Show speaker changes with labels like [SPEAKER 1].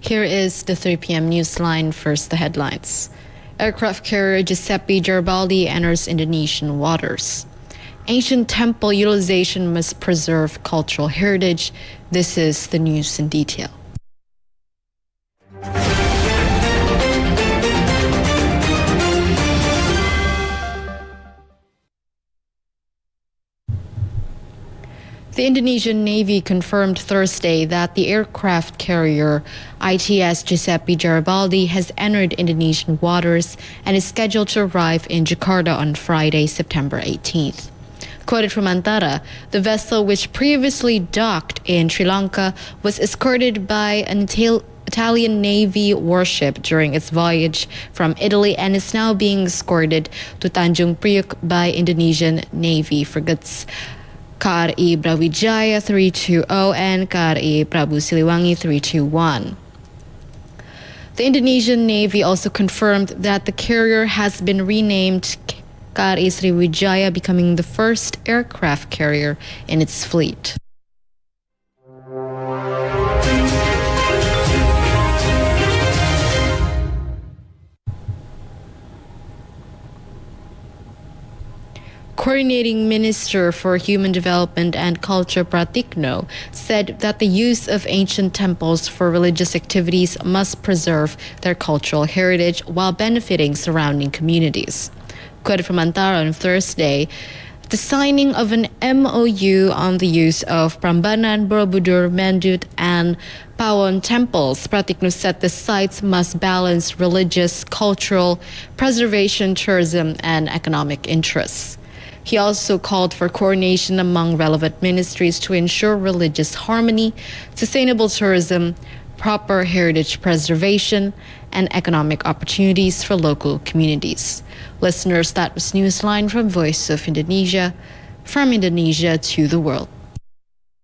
[SPEAKER 1] Here is the 3 p.m. newsline. First, the headlines. Aircraft carrier Giuseppe Garibaldi enters Indonesian waters. Ancient temple utilization must preserve cultural heritage. This is the news in detail. The Indonesian Navy confirmed Thursday that the aircraft carrier ITS Giuseppe Garibaldi has entered Indonesian waters and is scheduled to arrive in Jakarta on Friday, September 18th. Quoted from Antara, the vessel, which previously docked in Sri Lanka, was escorted by an Italian Navy warship during its voyage from Italy and is now being escorted to Tanjung Priok by Indonesian Navy frigates KRI Brawijaya 320 and KRI Prabu Siliwangi 321. The Indonesian Navy also confirmed that the carrier has been renamed KRI Sriwijaya, becoming the first aircraft carrier in its fleet. Coordinating Minister for Human Development and Culture Pratikno said that the use of ancient temples for religious activities must preserve their cultural heritage while benefiting surrounding communities. Quoted from Antara on Thursday, the signing of an MOU on the use of Prambanan, Borobudur, Mendut, and Pawon temples, Pratikno said the sites must balance religious, cultural, preservation, tourism, and economic interests. He also called for coordination among relevant ministries to ensure religious harmony, sustainable tourism, proper heritage preservation, and economic opportunities for local communities. Listeners, that was Newsline from Voice of Indonesia, from Indonesia to the world.